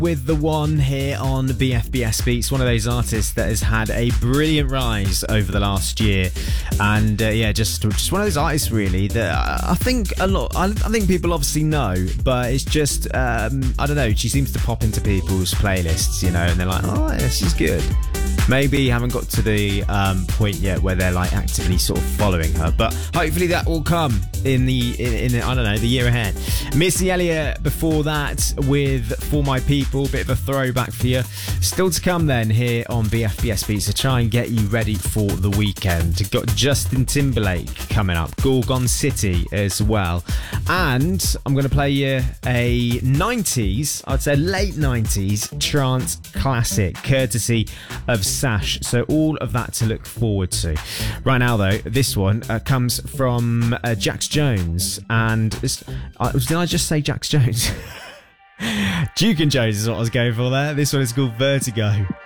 with the one here on BFBS Beats, one of those artists that has had a brilliant rise over the last year, and just one of those artists really that I think I think people obviously know, but it's just I don't know, she seems to pop into people's playlists, you know, and they're like, oh yeah, she's good. Maybe haven't got to the point yet where they're like actively sort of following her, but hopefully that will come in the I don't know, the year ahead. Missy Elliott before that with For My People, bit of a throwback for you. Still to come then here on BFBS Beats to try and get you ready for the weekend. Got Justin Timberlake coming up, Gorgon City as well, and I'm going to play you a 90s, I'd say late 90s trance classic courtesy of Sash, so all of that to look forward to. Right now though, this one comes from Jax Jones, and did I just say Jax Jones? Duke and Jones is what I was going for there. This one is called Vertigo.